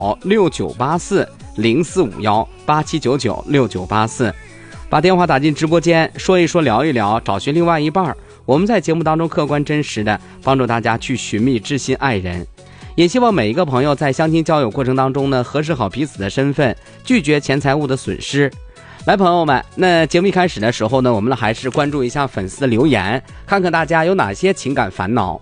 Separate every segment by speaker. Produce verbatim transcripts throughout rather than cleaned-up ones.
Speaker 1: 六九八四零四五幺八七九九六九八四，把电话打进直播间，说一说聊一聊，找寻另外一半。我们在节目当中客观真实的帮助大家去寻觅知心爱人，也希望每一个朋友在相亲交友过程当中呢，核实好彼此的身份，拒绝钱财物的损失。来，朋友们，那节目一开始的时候呢，我们还是关注一下粉丝的留言，看看大家有哪些情感烦恼。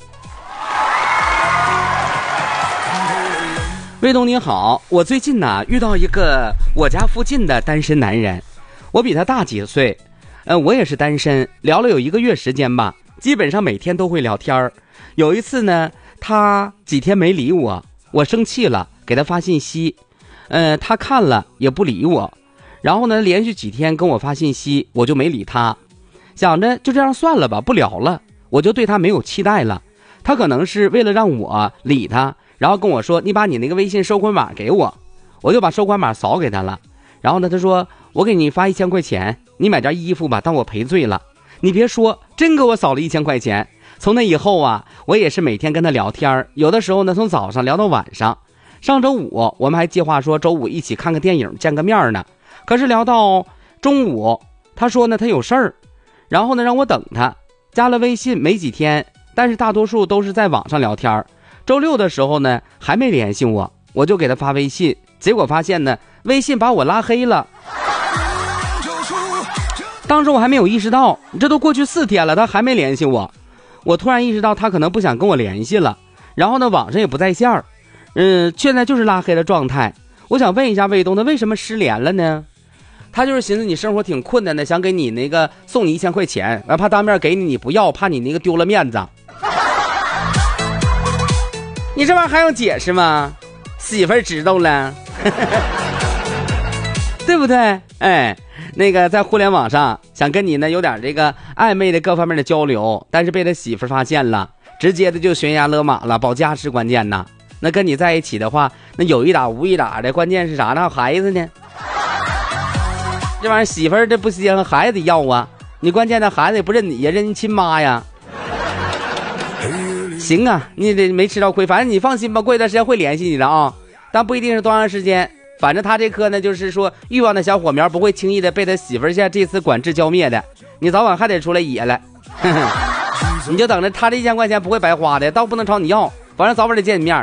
Speaker 1: 魏东你好，我最近呢遇到一个我家附近的单身男人，我比他大几岁，呃，我也是单身，聊了有一个月时间吧，基本上每天都会聊天。有一次呢，他几天没理我，我生气了，给他发信息，呃，他看了也不理我，然后呢，连续几天跟我发信息，我就没理他，想着就这样算了吧，不聊了，我就对他没有期待了。他可能是为了让我理他，然后跟我说，你把你那个微信收款码给我，我就把收款码扫给他了。然后呢，他说，我给你发一千块钱，你买件衣服吧，当我赔罪了。你别说，真给我扫了一千块钱。从那以后啊，我也是每天跟他聊天，有的时候呢，从早上聊到晚上。上周五我们还计划说周五一起看个电影，见个面呢。可是聊到中午，他说呢他有事儿，然后呢让我等他。加了微信没几天，但是大多数都是在网上聊天。周六的时候呢还没联系我，我就给他发微信，结果发现呢微信把我拉黑了。当时我还没有意识到，这都过去四天了，他还没联系我。我突然意识到他可能不想跟我联系了，然后呢网上也不在线儿，嗯，现在就是拉黑的状态。我想问一下魏东，他为什么失联了呢？他就是寻思你生活挺困难的，想给你那个送你一千块钱，完怕当面给你你不要，怕你那个丢了面子。你这玩意儿还用解释吗？媳妇儿知道了对不对？哎，那个在互联网上想跟你呢有点这个暧昧的各方面的交流，但是被他媳妇发现了，直接的就悬崖勒马了，保家是关键呐。那跟你在一起的话，那有一打无一打的，关键是啥呢？孩子呢？这玩意儿媳妇儿这不行，孩子要啊，你关键的孩子也不认你呀，认你亲妈呀。行啊，你得没吃到亏，反正你放心吧，过一段时间会联系你的啊，但不一定是多长时间。反正他这颗呢，就是说欲望的小火苗不会轻易的被他媳妇儿下这次管制浇灭的，你早晚还得出来野了。你就等着他这一千块钱不会白花的，倒不能朝你要，反正早晚得见你面。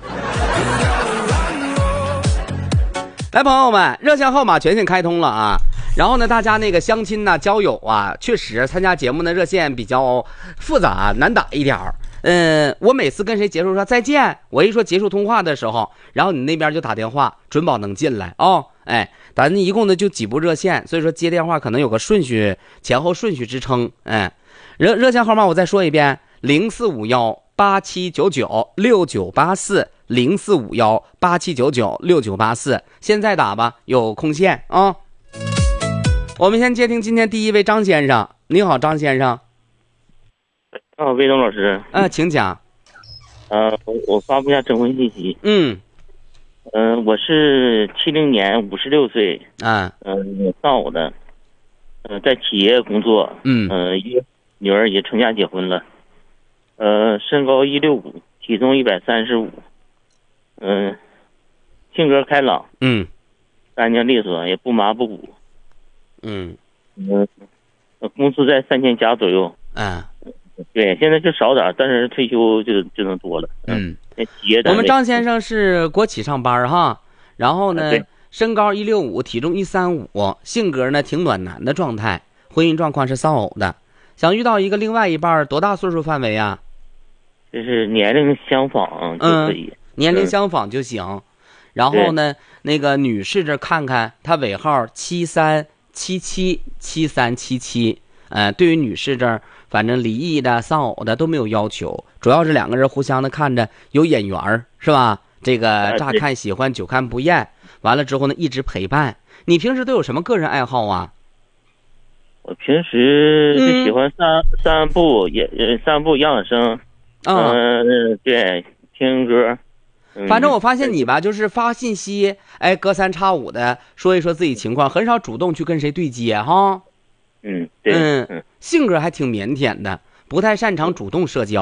Speaker 1: 来，朋友们，热线号码全线开通了啊！然后呢，大家那个相亲呐、交友啊，确实参加节目的热线比较复杂难打一点儿。嗯，我每次跟谁结束说再见，我一说结束通话的时候，然后你那边就打电话，准保能进来啊、哦！哎，咱一共呢就几部热线，所以说接电话可能有个顺序前后顺序之称。哎，热热线号码我再说一遍：零四五幺八七九九六九八四，零四五幺八七九九六九八四，现在打吧，有空线啊！我们先接听今天第一位张先生，你好，张先生。
Speaker 2: 啊，魏东老师，
Speaker 1: 啊，请讲。
Speaker 2: 呃，我我发布一下征婚信息。
Speaker 1: 嗯，
Speaker 2: 嗯、呃，我是七零年，五十六岁，
Speaker 1: 啊，
Speaker 2: 嗯、呃，上午的，呃，在企业工作，
Speaker 1: 嗯，
Speaker 2: 呃，一女儿也成家结婚了，呃，身高一六五，体重一百三十五，嗯，性格开朗，
Speaker 1: 嗯，
Speaker 2: 干净利索，也不麻不鼓，
Speaker 1: 嗯，
Speaker 2: 嗯、呃，工资在三千加左右，
Speaker 1: 啊。
Speaker 2: 对，现在就少点，但是退休就就能多了。
Speaker 1: 嗯，
Speaker 2: 企业
Speaker 1: 我们张先生是国企上班哈，然后呢，
Speaker 2: 啊、
Speaker 1: 身高一六五，体重一三五，性格呢挺暖男的状态，婚姻状况是丧偶的，想遇到一个另外一半多大岁数范围啊？
Speaker 2: 就是年龄相仿就可以，
Speaker 1: 嗯、年龄相仿就行。然后呢，那个女士这看看，她尾号七三七七七三七七，呃，对于女士这儿。反正离异的丧偶的都没有要求，主要是两个人互相的看着有眼缘是吧？这个乍看喜欢久看不厌，完了之后呢一直陪伴。你平时都有什么个人爱好啊？
Speaker 2: 我平时就喜欢散、嗯、散步，也散步养生，嗯、呃，对，听歌。
Speaker 1: 反正我发现你吧，就是发信息，哎，隔三差五的说一说自己情况，很少主动去跟谁对接哈。
Speaker 2: 嗯，对，
Speaker 1: 嗯，性格还挺腼腆的，不太擅长主动社交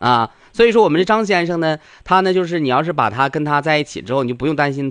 Speaker 1: 啊。所以说我们这张先生呢，他呢就是你要是把他跟他在一起之后，你就不用担心